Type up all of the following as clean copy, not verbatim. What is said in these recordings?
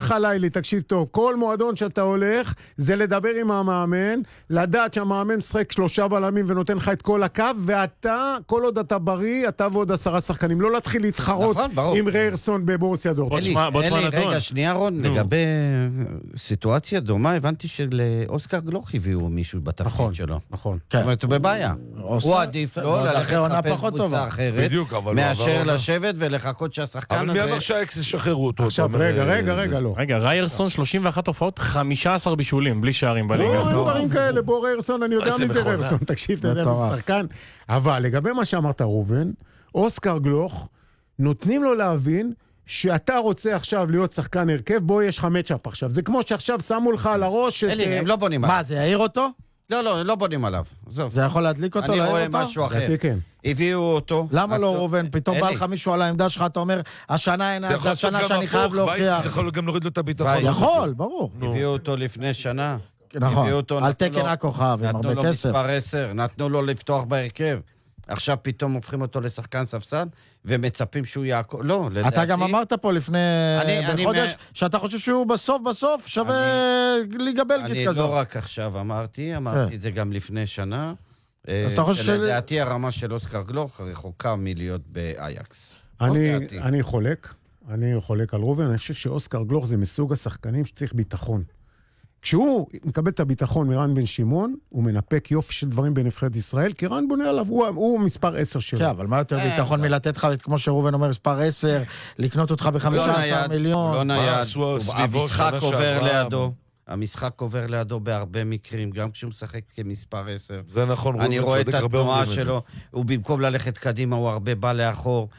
לך לילי, תקשיב טוב, כל מועדון שאתה הולך, זה לדבר עם המאמן, לדעת שהמאמן משחק 3 בלמים ונותן לך את כל הקו, ואתה, כל עוד אתה בריא, אתה ועוד 10 שחקנים, לא להתחיל להתחרות עם ריירסון בבורוסיה דורטמונד. אלי, רגע, שנייה רון, לגבי סיטואציה דומה, הבנתי שלאוסקר גלוך הביאו מישהו בתפקיד שלו. נכון. זאת אומרת, הוא בבעיה. הוא עדיף לו ללכת לחפש קבוצה אחרת, מאשר לשבת ולחכות שהשחקן הזה... אבל מי אמר שהאקס ישחררו אותו? עכשיו, רגע, לא. רגע, ריירסון 31 הופעות, 15 בישולים, בלי שערים בליגה. אין דברים כאלה, בוא ריירסון, אני יודע מי זה ריירסון, תקשיב, אתה יודע, זה שחקן. אבל לגבי מה שאמרת ראובן, אוסקר גלוך, נותנים לו להבין שאתה רוצה עכשיו להיות שחקן הרכב, בוא יש לך מצ'אפ עכשיו. זה כמו שעכשיו שמו לך על הראש... אלי, הם לא בונים עליו. מה, זה יעיר אותו? לא בונים עליו. זה יכול להדליק אותו, אני רואה משהו אחר. הביאו אותו. למה לא ראובן? פתאום בא לך מישהו על העמדה שלך, אתה אומר, השנה אין, זה השנה שאני חייב להוכיח. זה יכול גם להוריד לו את הביטחון. יכול, ברור. הביאו אותו לפני שנה. נכון, על תקן הכוכב, עם הרבה כסף. נתנו לו מספר 10, נתנו לו לפתוח בהרכב. עכשיו פתאום הופכים אותו לשחקן ספסל, ומצפים שהוא יעקוב... לא, לדעתי... אתה גם אמרת פה לפני חודש, שאתה חושב שהוא בסוף שווה ליגה בלגית כזו. אני לא רק עכשיו אמרתי את זה גם לפני שנה. אז אתה חושב שלדעתי הרמה של אוסקר גלוך רחוקה מלהיות באייקס. אני חולק על ראובן, אני חושב שאוסקר גלוך זה מסוג השחקנים שצריך ביטחון. כשהוא מקבל את הביטחון מרן בן שמעון, הוא מנפק יופי של דברים בנבחרת ישראל, כי רן בונה עליו, הוא מספר 10 שלו. כן, אבל מה יותר ביטחון מלתת לך, כמו שראובן אומר, מספר 10, לקנות אותך ב-15 מיליון? לא נייד, המשחק עובר לידו. המשחק עובר לידו בהרבה מקרים, גם כשהוא משחק כמספר 10. זה נכון, אני רואה את התנועה שלו, הוא במקום ללכת קדימה, הוא הרבה בא לאחור.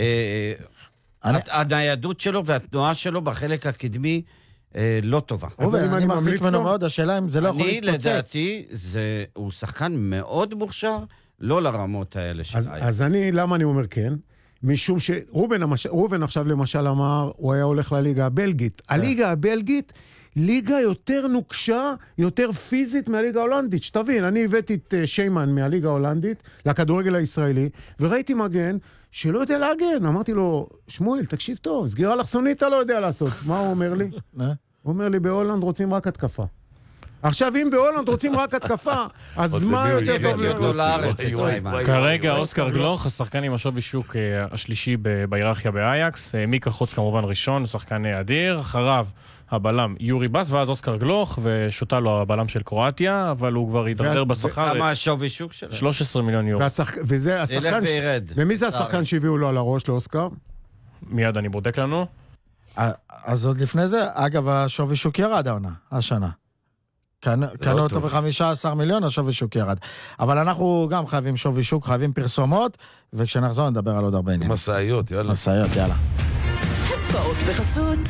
הניידות שלו והתנועה שלו בחלק הקדמי, לא טובה. אני מחזיק ממנו מאוד, השאלה אם זה לא יכול להתפוצץ. לדעתי, הוא שחקן מאוד מוכשר, לא לרמות האלה של אייקס. אז למה אני אומר כן? משום שרובן עכשיו למשל אמר, הוא היה הולך לליגה הבלגית. הליגה הבלגית, ליגה יותר נוקשה, יותר פיזית מהליגה ההולנדית. שתבין, אני הבאתי את שיימן מהליגה ההולנדית לכדורגל הישראלי, וראיתי מגן שלא יודע להגן. אמרתי לו, שמואל, תקשיב טוב, סגירה אלכסונית אתה לא יודע לעשות. מה הוא אומר לי? הוא אומר לי, בהולנד רוצים רק התקפה. עכשיו, אם בהולנד רוצים רק התקפה, אז מה יותר טוב לארץ? כרגע אוסקר גלוך, השחקן עם השווי שוק השלישי בהיררכיה באייקס, מיקה חוץ כמובן ראשון, שחקן אדיר, אחריו הבלם יורי בס, ואז אוסקר גלוך, ושותה לו הבלם של קרואטיה, אבל הוא כבר ידרדר בשכר. כמה השווי שוק שלו? 13 מיליון יורו. וזה השחקן... ומי זה השחקן שהביאו לו על הראש לאוסקר? מיד אני בודק לנו. אז עוד לפני זה, אגב, השווי שוק ירד העונה, השנה. קנו אותו ב-15 מיליון, השווי שוק ירד. אבל אנחנו גם חייבים שווי שוק, חייבים פרסומות, וכשנחזור נדבר על עוד הרבה עניינים. מסעיות, יאללה. מסעיות, יאללה. הספורט בחסות.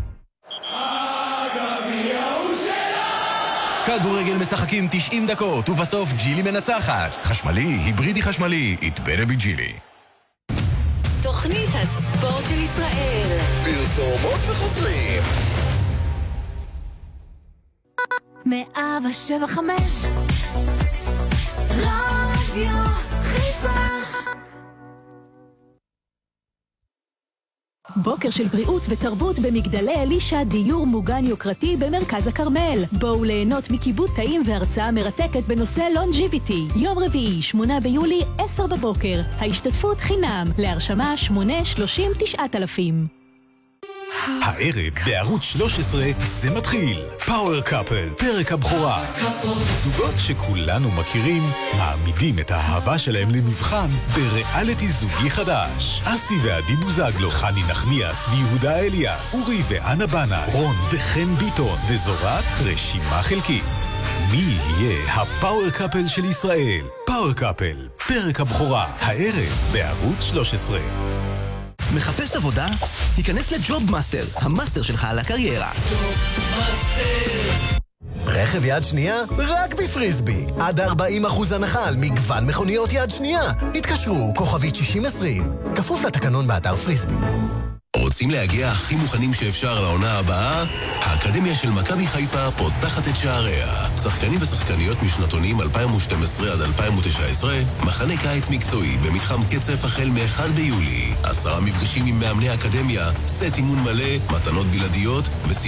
כדורגל משחקים 90 דקות, ובסוף ג'ילי מנצחת. חשמלי, היברידי חשמלי, it better be ג'ילי. תוכנית הספורט של ישראל. פרסומות וחוזרים. 107.5 רדיו חיפה. בוקר של בריאות ותרבות במגדלי אלישע, דיור מוגן יוקרתי במרכז הכרמל. בואו ליהנות מכיבוד טעים והרצאה מרתקת בנושא לונג'יביטי. יום רביעי, 8 ביולי, 10 בבוקר. ההשתתפות חינם. להרשמה 830,9,000. הערב בערוץ 13 זה מתחיל. פאוור קאפל, פרק הבכורה. זוגות שכולנו מכירים מעמידים את האהבה שלהם למבחן בריאליטי זוגי חדש. אסי ועדי בוזגלו, חני נחמיאס ויהודה אליאס, אורי ואנה בנה, רון וחן ביטון, וזו רק רשימה חלקית. מי יהיה הפאוור קאפל של ישראל? פאוור קאפל, פרק הבכורה. הערב בערוץ 13. מחפש עבודה? היכנס לג'וב מאסטר, המאסטר שלך על הקריירה. רכב יד שנייה? רק בפריסבי. עד 40% הנחה על מגוון מכוניות יד שנייה. התקשרו, כוכבית 6020. כפוף לתקנון באתר פריסבי. רוצים להגיע הכי מוכנים שאפשר לעונה הבאה? האקדמיה של מכבי חיפה פותחת את שעריה. שחקנים ושחקניות משנתונים 2012 עד 2019, מחנה קיץ מקצועי במתחם קצף החל מ-1 ביולי. 10 מפגשים עם מאמני האקדמיה, סט אימון מלא, מתנות בלעדיות